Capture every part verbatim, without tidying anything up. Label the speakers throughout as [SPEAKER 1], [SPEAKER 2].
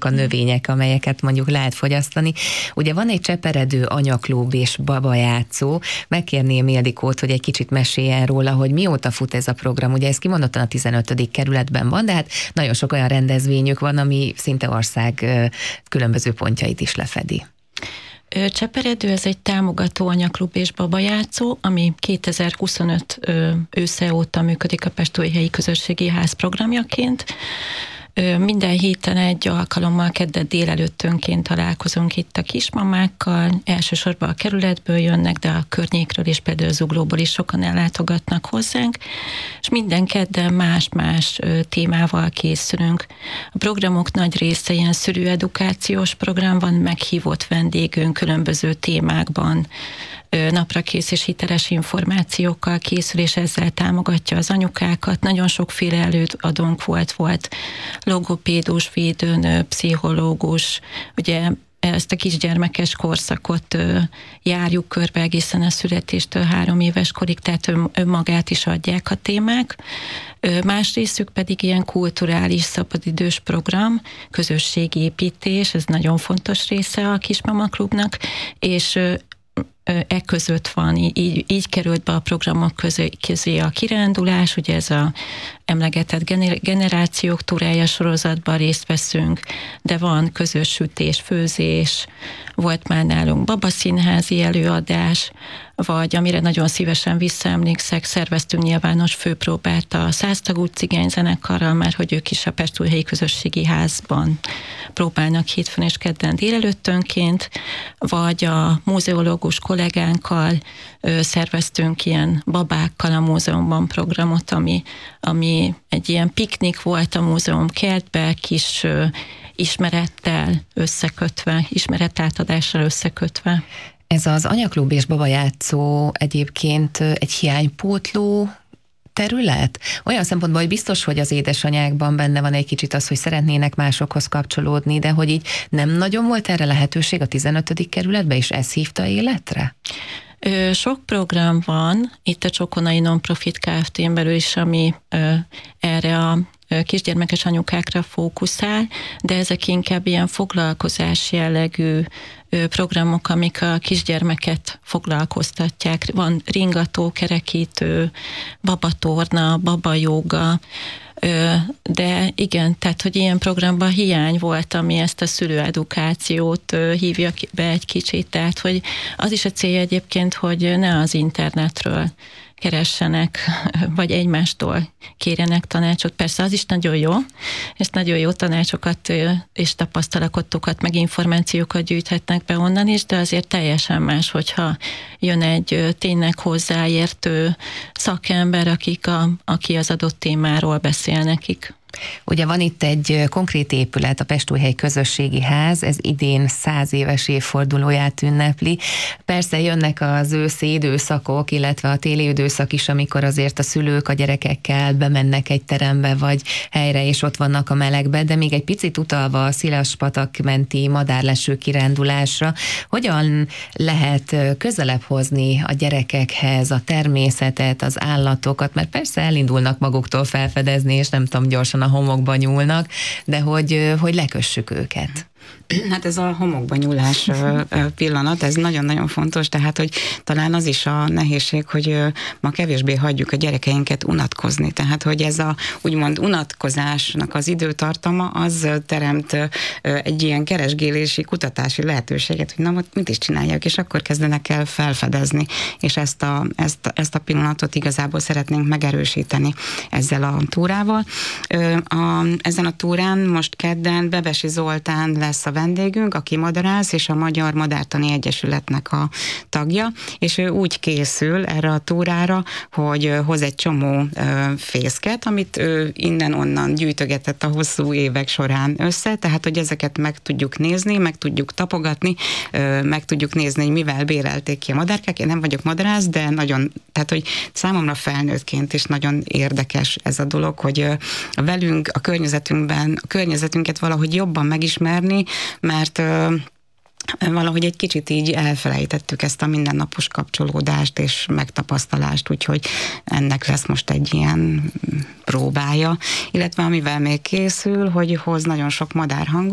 [SPEAKER 1] azok a növények, amelyeket mondjuk lehet fogyasztani. Ugye van egy Cseperedő anyaklub és babajátszó. Megkérném Ildikót, hogy egy kicsit meséljen róla, hogy mióta fut ez a program. Ugye ez kimondottan a tizenötödik kerületben van, de hát nagyon sok olyan rendezvényük van, ami szinte ország különböző pontjait is lefedi.
[SPEAKER 2] Cseperedő, ez egy támogató anyaklub és babajátszó, ami kétezer-huszonöt ősze óta működik a Pestújhelyi Közösségi Ház programjaként. Minden héten egy alkalommal kedden délelőttönként találkozunk itt a kismamákkal, elsősorban a kerületből jönnek, de a környékről és például Zuglóból is sokan ellátogatnak hozzánk, és minden kedden más-más témával készülünk. A programok nagy része ilyen szülőedukációs program van, meghívott vendégünk különböző témákban, naprakész és hiteles információkkal készül, és ezzel támogatja az anyukákat. Nagyon sokféle előadónk volt, volt logopédus, védőnő, pszichológus, ugye ezt a kisgyermekes korszakot járjuk körbe egészen a születéstől három éves korig, tehát önmagát is adják a témák. Más részük pedig ilyen kulturális, szabadidős program, közösségépítés, ez nagyon fontos része a Kismama Klubnak, és e között van, így, így került be a programok közé, közé a kirándulás, ugye ez a emlegetett generációk túrája sorozatban részt veszünk, de van közös sütés, főzés, volt már nálunk babaszínházi előadás, vagy amire nagyon szívesen visszaemlékszek, szerveztünk nyilvános főpróbát a száztagú cigányzenekarral, mert hogy ők is a Pestújhelyi Közösségi Házban próbálnak hétfőn és kedden délelőttönként, vagy a múzeológus kollégánkkal ö, szerveztünk ilyen babákkal a múzeumban programot, ami, ami egy ilyen piknik volt a múzeum kertbe, kis ö, ismerettel összekötve, ismerettátadással összekötve.
[SPEAKER 1] Ez az anyaklub és babajátszó egyébként egy hiánypótló terület? Olyan szempontból, hogy biztos, hogy az édesanyákban benne van egy kicsit az, hogy szeretnének másokhoz kapcsolódni, de hogy így nem nagyon volt erre lehetőség a tizenötödik kerületben, és ez hívta életre?
[SPEAKER 2] Sok program van, itt a Csokonai Non-Profit Kft-n belül is, ami erre a kisgyermekes anyukákra fókuszál, de ezek inkább ilyen foglalkozás jellegű programok, amik a kisgyermeket foglalkoztatják. Van ringató, kerekítő, babatorna, babajóga, de igen, tehát, hogy ilyen programban hiány volt, ami ezt a szülőedukációt hívja be egy kicsit, tehát, hogy az is a célja egyébként, hogy ne az internetről keressenek, vagy egymástól kérjenek tanácsot. Persze az is nagyon jó, és nagyon jó tanácsokat és tapasztalatokat, meg információkat gyűjthetnek be onnan is, de azért teljesen más, hogyha jön egy tényleg hozzáértő szakember, akik a, aki az adott témáról beszél nekik.
[SPEAKER 1] Ugye van itt egy konkrét épület, a Pestújhelyi Közösségi Ház, ez idén száz éves évfordulóját ünnepli. Persze jönnek az őszi időszakok, illetve a téli időszak is, amikor azért a szülők a gyerekekkel bemennek egy terembe vagy helyre, és ott vannak a melegbe, de még egy picit utalva a Szilaspatak menti madárleső kirándulásra, hogyan lehet közelebb hozni a gyerekekhez a természetet, az állatokat, mert persze elindulnak maguktól felfedezni, és nem tudom, gyorsan a homokba nyúlnak, de hogy, hogy lekössük őket.
[SPEAKER 3] Hát ez a homokba nyúlás pillanat, ez nagyon-nagyon fontos, tehát, hogy talán az is a nehézség, hogy ma kevésbé hagyjuk a gyerekeinket unatkozni, tehát, hogy ez a úgymond unatkozásnak az időtartama, az teremt egy ilyen keresgélési, kutatási lehetőséget, hogy na, mit is csinálják, és akkor kezdenek el felfedezni, és ezt a, ezt, ezt a pillanatot igazából szeretnénk megerősíteni ezzel a túrával. A, ezen a túrán most kedden Bebesi Zoltán lesz a vendégünk, aki madarász, és a Magyar Madártani Egyesületnek a tagja, és ő úgy készül erre a túrára, hogy hoz egy csomó fészket, amit ő innen-onnan gyűjtögetett a hosszú évek során össze, tehát, hogy ezeket meg tudjuk nézni, meg tudjuk tapogatni, meg tudjuk nézni, hogy mivel bérelték ki a madárkák. Én nem vagyok madarász, de nagyon, tehát, hogy számomra felnőttként is nagyon érdekes ez a dolog, hogy velünk, a környezetünkben, a környezetünket valahogy jobban megismerni, mert valahogy egy kicsit így elfelejtettük ezt a mindennapos kapcsolódást és megtapasztalást, úgyhogy ennek lesz most egy ilyen próbája, illetve amivel még készül, hogy hoz nagyon sok madárhangot, amit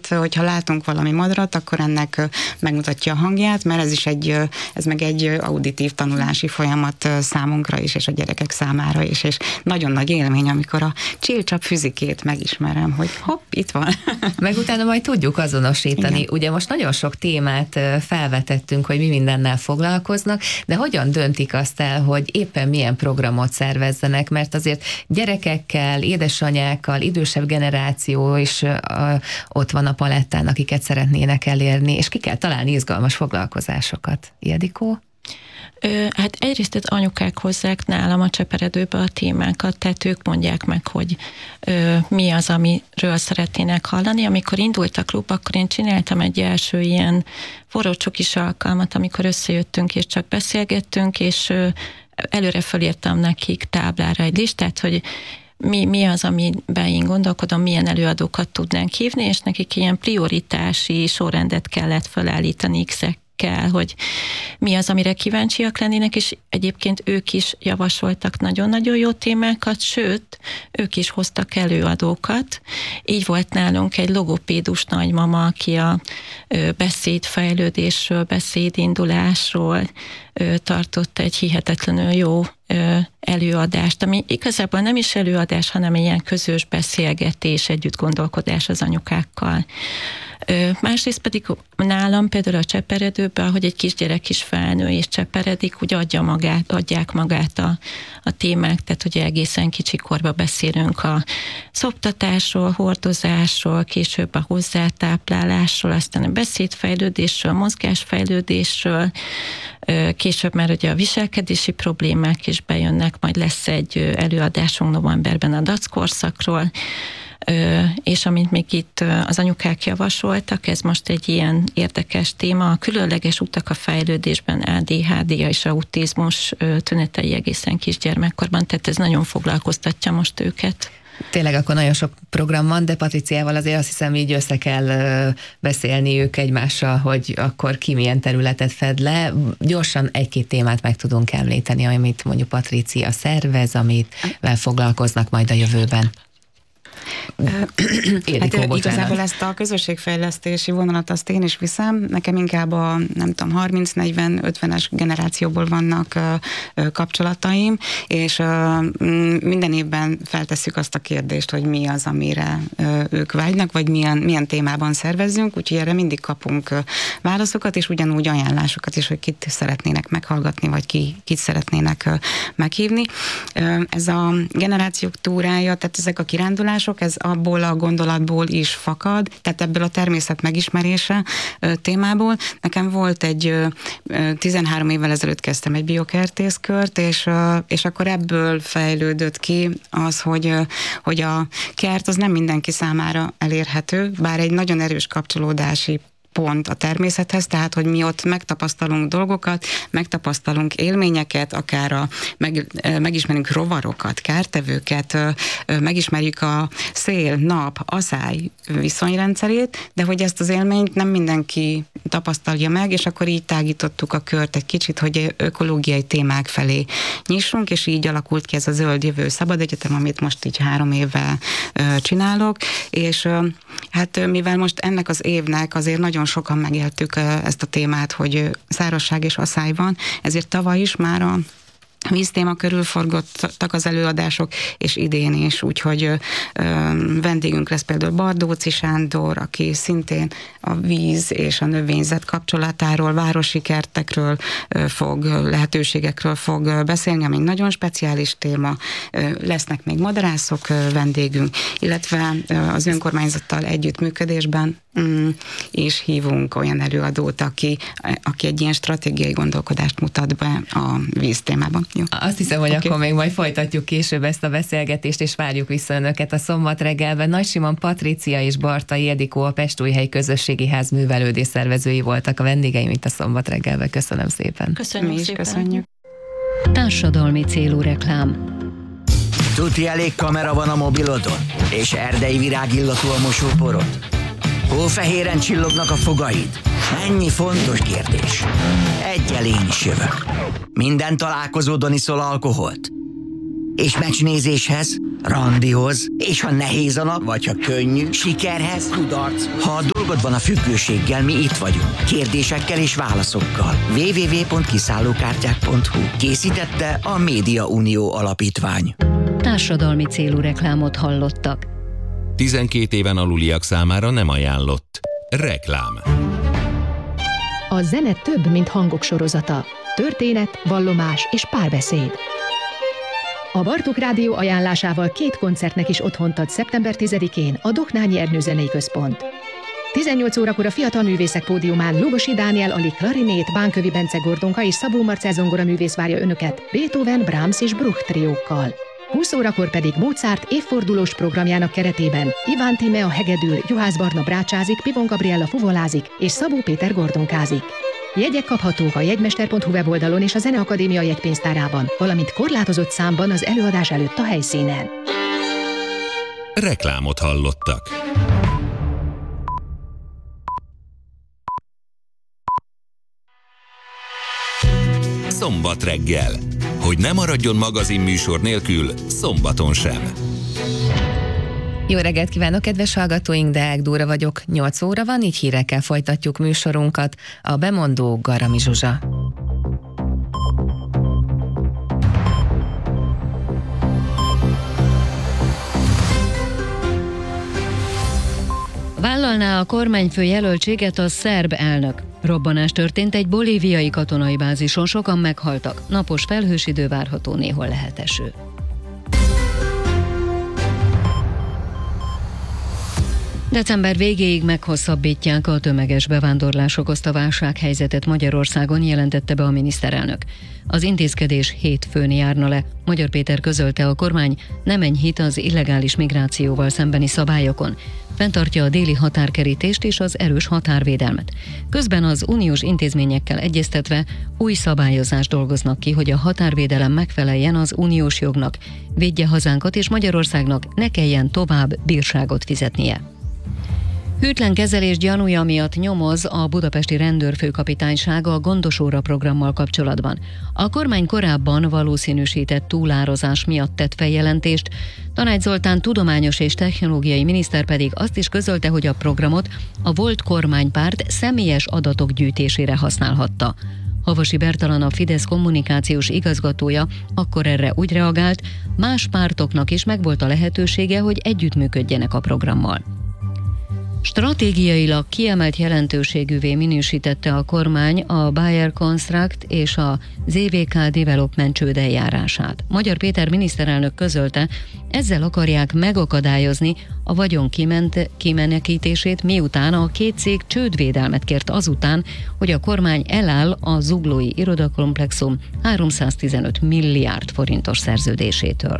[SPEAKER 3] amit, hogyha látunk valami madarat, akkor ennek megmutatja a hangját, mert ez is egy, ez meg egy auditív tanulási folyamat számunkra is, és a gyerekek számára is, és nagyon nagy élmény, amikor a csillcsap füzikét megismerem, hogy hopp, itt van.
[SPEAKER 1] Meg utána majd tudjuk azonosítani.
[SPEAKER 3] Igen.
[SPEAKER 1] Ugye most nagyon sok témát felvetettünk, hogy mi mindennel foglalkoznak, de hogyan döntik azt el, hogy éppen milyen programot szervezzenek, mert azért gyerekekkel, édesanyákkal, idősebb generáció is a, ott van a palettán, akiket szeretnének elérni, és ki kell találni izgalmas foglalkozásokat. Ildikó?
[SPEAKER 2] Hát egyrészt az anyukák hozzák nálam a cseperedőbe a témákat, tehát ők mondják meg, hogy ö, mi az, amiről szeretnének hallani. Amikor indult a klub, akkor én csináltam egy első ilyen forró csokis alkalmat, amikor összejöttünk és csak beszélgettünk, és ö, előre fölírtam nekik táblára egy listát, hogy mi, mi az, amiben én gondolkodom, milyen előadókat tudnánk hívni, és nekik ilyen prioritási sorrendet kellett felállítani X-ek kell, hogy mi az, amire kíváncsiak lennének, és egyébként ők is javasoltak nagyon-nagyon jó témákat, sőt, ők is hoztak előadókat. Így volt nálunk egy logopédus nagymama, aki a beszédfejlődésről, beszédindulásról tartott egy hihetetlenül jó előadást, ami igazából nem is előadás, hanem ilyen közös beszélgetés, együtt gondolkodás az anyukákkal. Másrészt pedig nálam például a cseperedőben, ahogy egy kisgyerek is felnő és cseperedik, úgy adja magát, adják magát a, a témák, tehát ugye egészen kicsi korba beszélünk a szoptatásról, hordozásról, később a hozzátáplálásról, aztán a beszédfejlődésről, a mozgásfejlődésről, később már ugye a viselkedési problémák is bejönnek, majd lesz egy előadásunk novemberben a dackorszakról, és amint még itt az anyukák javasoltak, ez most egy ilyen érdekes téma, a különleges utak a fejlődésben, á dé há dé és autizmus tünetei egészen kisgyermekkorban, tehát ez nagyon foglalkoztatja most őket.
[SPEAKER 1] Tényleg akkor nagyon sok program van, de Patriciával azért azt hiszem így össze kell beszélni ők egymással, hogy akkor ki milyen területet fed le. Gyorsan egy-két témát meg tudunk említeni, amit mondjuk Patricia szervez, amivel foglalkoznak majd a jövőben.
[SPEAKER 3] Hát igazából ezt a közösségfejlesztési vonalat azt én is viszem, nekem inkább a nem tudom, harminc negyven ötvenes generációból vannak uh, kapcsolataim, és uh, minden évben feltesszük azt a kérdést, hogy mi az, amire uh, ők vágynak, vagy milyen, milyen témában szervezzünk, úgyhogy erre mindig kapunk uh, válaszokat, és ugyanúgy ajánlásokat is, hogy kit szeretnének meghallgatni, vagy ki, kit szeretnének uh, meghívni. Uh, ez a generációk túrája, tehát ezek a kirándulások, ez abból a gondolatból is fakad, tehát ebből a természet megismerése ö, témából. Nekem volt egy ö, tizenhárom évvel ezelőtt kezdtem egy biokertészkört, és, ö, és akkor ebből fejlődött ki az, hogy, ö, hogy a kert az nem mindenki számára elérhető, bár egy nagyon erős kapcsolódási pont a természethez, tehát, hogy mi ott megtapasztalunk dolgokat, megtapasztalunk élményeket, akár a, meg, megismerünk rovarokat, kártevőket, megismerjük a szél, nap, aszály viszonyrendszerét, de hogy ezt az élményt nem mindenki tapasztalja meg, és akkor így tágítottuk a kört egy kicsit, hogy ökológiai témák felé nyissunk, és így alakult ki ez a Zöld Jövő Szabad Egyetem, amit most így három éve csinálok, és hát mivel most ennek az évnek azért nagyon sokan megéltük ezt a témát, hogy szárazság és aszály van, ezért tavaly is már a víztéma körül forgottak az előadások, és idén is, úgyhogy ö, vendégünk lesz például Bardóci Sándor, aki szintén a víz és a növényzet kapcsolatáról, városi kertekről ö, fog, lehetőségekről fog beszélni, ami nagyon speciális téma. Ö, lesznek még madarászok ö, vendégünk, illetve ö, az önkormányzattal együttműködésben mm, és hívunk olyan előadót, aki, aki egy ilyen stratégiai gondolkodást mutat be a víz témában. Jó.
[SPEAKER 1] Azt hiszem, hogy okay. Akkor még majd folytatjuk később ezt a beszélgetést, és várjuk vissza önöket a szombat reggelben. Nagy Simon Patricia és Barta Ildikó, a Pestújhelyi Közösségi Ház művelődés szervezői voltak a vendégeim itt a szombat reggelben. Köszönöm szépen.
[SPEAKER 2] Köszönjük
[SPEAKER 3] Mi is
[SPEAKER 2] szépen.
[SPEAKER 3] Köszönjük.
[SPEAKER 4] Társadalmi célú reklám.
[SPEAKER 5] Tuti elég kamera van a mobilodon? És erdei virágillatú a mosóporod? Hófehéren csillognak a fogaid? Ennyi fontos kérdés. Egyel én is jövök. Minden találkozódon iszol alkoholt? És meccsnézéshez, randihoz, és ha nehéz a nap, vagy ha könnyű, sikerhez, kudarc. Ha a dolgod van a függőséggel, mi itt vagyunk. Kérdésekkel és válaszokkal. double-u double-u double-u pont kiszállókártyák pont hu. Készítette a Média Unió Alapítvány.
[SPEAKER 4] Társadalmi célú reklámot hallottak.
[SPEAKER 6] tizenkét éven aluliak számára nem ajánlott. Reklám.
[SPEAKER 7] A zene több, mint hangok sorozata. Történet, vallomás és párbeszéd. A Bartók Rádió ajánlásával két koncertnek is otthont ad szeptember tizedikén a Doknányi Ernő Zenei Központ. tizennyolc órakor a Fiatal Művészek Pódiumán Lugosi Dániel Ali klarinét, Bánkövi Bence Gordonka és Szabó Marcell zongora művész várja önöket Beethoven, Brahms és Bruch triókkal. húsz órakor pedig Mozart évfordulós programjának keretében Iván Tíme a hegedül, Juhász Barna brácsázik, Pivon Gabriella fuvolázik és Szabó Péter gordonkázik. Jegyek kaphatók a jegymester pont hu weboldalon és a Zeneakadémia jegypénztárában, valamint korlátozott számban az előadás előtt a helyszínen.
[SPEAKER 6] Reklámot hallottak. Szombat reggel. Hogy ne maradjon magazinműsor nélkül, szombaton sem.
[SPEAKER 1] Jó reggelt kívánok, kedves hallgatóink, Deák Dóra vagyok. nyolc óra van, így hírekkel folytatjuk műsorunkat. A bemondó Garami Zsuzsa.
[SPEAKER 4] Vállalná a kormányfő jelöltséget a szerb elnök. Robbanás történt egy bolíviai katonai bázison, sokan meghaltak. Napos felhős idő várható, néhol lehet eső. December végéig meghosszabbítják a tömeges bevándorlás okozta válsághelyzetet Magyarországon, jelentette be a miniszterelnök. Az intézkedés hétfőn járna le. Magyar Péter közölte, a kormány nem enyhít az illegális migrációval szembeni szabályokon. Fenntartja a déli határkerítést és az erős határvédelmet. Közben az uniós intézményekkel egyeztetve új szabályozást dolgoznak ki, hogy a határvédelem megfeleljen az uniós jognak, védje hazánkat és Magyarországnak ne kelljen tovább bírságot fizetnie. Hűtlen kezelés gyanúja miatt nyomoz a budapesti rendőrfőkapitányság a Gondos óra programmal kapcsolatban. A kormány korábban valószínűsített túlározás miatt tett feljelentést, Tanács Zoltán tudományos és technológiai miniszter pedig azt is közölte, hogy a programot a volt kormánypárt személyes adatok gyűjtésére használhatta. Havasi Bertalan, a Fidesz kommunikációs igazgatója akkor erre úgy reagált, más pártoknak is megvolt a lehetősége, hogy együttműködjenek a programmal. Stratégiailag kiemelt jelentőségűvé minősítette a kormány a Bayer Construct és a zé vé ká Development csődeljárását. Magyar Péter miniszterelnök közölte, ezzel akarják megakadályozni a vagyon kiment, kimenekítését, miután a két cég csődvédelmet kért azután, hogy a kormány eláll a zuglói irodakomplexum háromszáztizenöt milliárd forintos szerződésétől.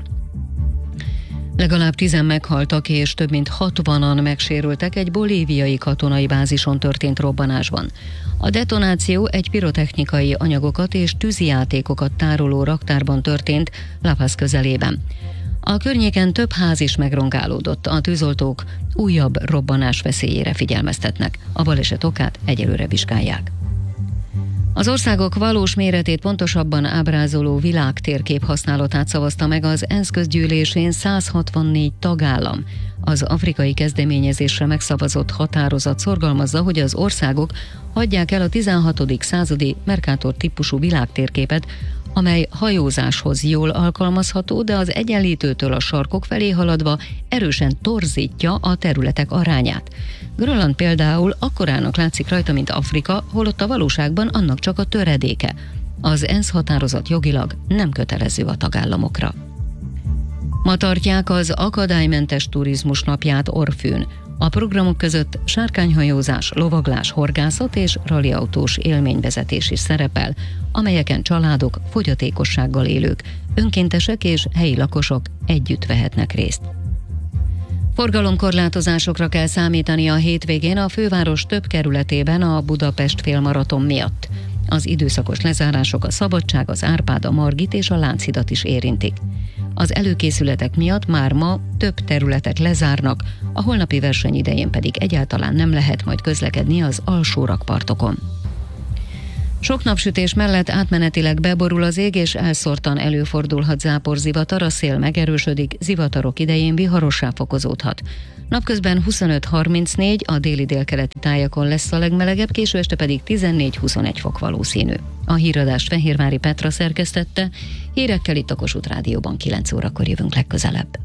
[SPEAKER 4] Legalább tízen meghaltak és több mint hatvanan megsérültek egy bolíviai katonai bázison történt robbanásban. A detonáció egy pirotechnikai anyagokat és tűzijátékokat tároló raktárban történt La Paz közelében. A környéken több ház is megrongálódott, a tűzoltók újabb robbanás veszélyére figyelmeztetnek. A baleset okát egyelőre vizsgálják. Az országok valós méretét pontosabban ábrázoló világtérkép használatát szavazta meg az ENSZ közgyűlésén száz hatvannégy tagállam. Az afrikai kezdeményezésre megszavazott határozat szorgalmazza, hogy az országok hagyják el a tizenhatodik századi Mercator típusú világtérképet, amely hajózáshoz jól alkalmazható, de az egyenlítőtől a sarkok felé haladva erősen torzítja a területek arányát. Grönland például akkorának látszik rajta, mint Afrika, holott a valóságban annak csak a töredéke. Az ENSZ határozat jogilag nem kötelező a tagállamokra. Ma tartják az akadálymentes turizmus napját Orfűn. A programok között sárkányhajózás, lovaglás, horgászat és ralliautós élményvezetés is szerepel, amelyeken családok, fogyatékossággal élők, önkéntesek és helyi lakosok együtt vehetnek részt. Forgalomkorlátozásokra kell számítani a hétvégén a főváros több kerületében a Budapest félmaraton miatt. Az időszakos lezárások a Szabadság, az Árpád, a Margit és a Lánchidat is érintik. Az előkészületek miatt már ma több területet lezárnak, a holnapi verseny idején pedig egyáltalán nem lehet majd közlekedni az alsó rakpartokon. Sok napsütés mellett átmenetileg beborul az ég, és elszórtan előfordulhat záporzivatar, a szél megerősödik, zivatarok idején viharossá fokozódhat. Napközben huszonöt harmincnégy, a déli délkeleti tájakon lesz a legmelegebb, késő este pedig tizennégy-huszonegy fok valószínű. A híradást Fehérvári Petra szerkesztette, hírekkel itt a Kossuth Rádióban kilenc órakor jövünk legközelebb.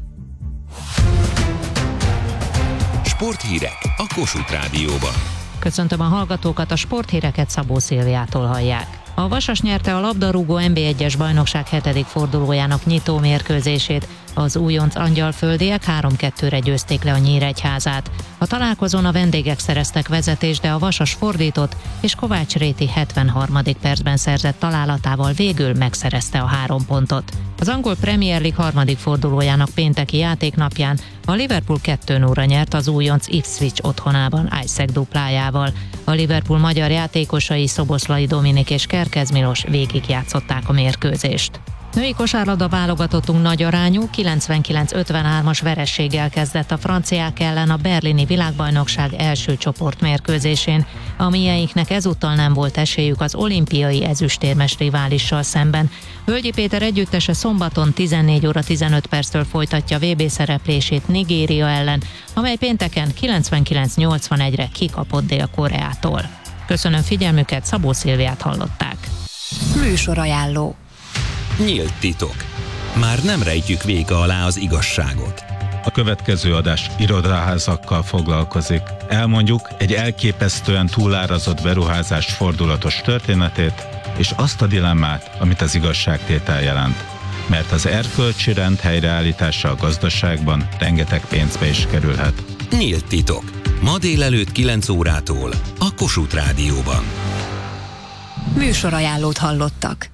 [SPEAKER 6] Sporthírek a Kossuth Rádióban.
[SPEAKER 8] Köszöntöm a hallgatókat, a sporthíreket Szabó Szilviától hallják. A Vasas nyerte a labdarúgó en bé egyes bajnokság hetedik fordulójának nyitó mérkőzését. Az újonc angyalföldiek három kettőre győzték le a Nyíregyházát. A találkozón a vendégek szereztek vezetést, de a Vasas fordított, és Kovács Réti hetvenharmadik percben szerzett találatával végül megszerezte a három pontot. Az angol Premier League harmadik fordulójának pénteki játéknapján a Liverpool kettő nullra nyert az újonc Ipswich otthonában Isaac duplájával. A Liverpool magyar játékosai Szoboszlai Dominik és Kerkez Milos végigjátszották a mérkőzést. Női kosárlabda válogatottunk nagy arányú kilencvenkilenc ötvenhármas vereséggel kezdett a franciák ellen a berlini világbajnokság első csoportmérkőzésén. A mieinknek ezúttal nem volt esélyük az olimpiai ezüstérmes riválissal szemben. Hölgyi Péter együttese szombaton tizennégy óra tizenöt perctől folytatja vé bé szereplését Nigéria ellen, amely pénteken kilencvenkilenc nyolcvanegyre kikapott Dél-Koreától. Köszönöm figyelmüket, Szabó Szilviát hallották.
[SPEAKER 9] Műsorajánló.
[SPEAKER 6] Nyílt titok. Már nem rejtjük véka alá az igazságot.
[SPEAKER 10] A következő adás irodaházakkal foglalkozik. Elmondjuk egy elképesztően túlárazott beruházás fordulatos történetét, és azt a dilemmát, amit az igazságtétel jelent. Mert az erkölcsi rend helyreállítása a gazdaságban rengeteg pénzbe is kerülhet.
[SPEAKER 6] Nyílt titok. Ma délelőtt kilenc órától a Kossuth Rádióban.
[SPEAKER 9] Műsorajánlót hallottak.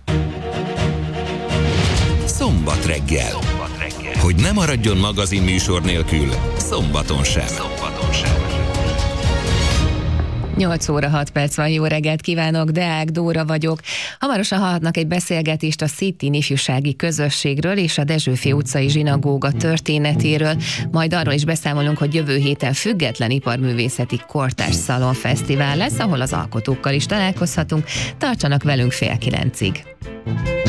[SPEAKER 6] Szombat reggel. Hogy ne maradjon magazin műsor nélkül, szombaton sem. Szombaton sem.
[SPEAKER 1] nyolc óra hat perc van, jó reggelt kívánok, Deák Dóra vagyok. Hamarosan hallhatnak egy beszélgetést a Szittin ifjúsági közösségről és a Dezsőfi utcai zsinagóga történetéről, majd arról is beszámolunk, hogy jövő héten független iparművészeti kortárs szalonfesztivál lesz, ahol az alkotókkal is találkozhatunk. Tartsanak velünk fél kilencig.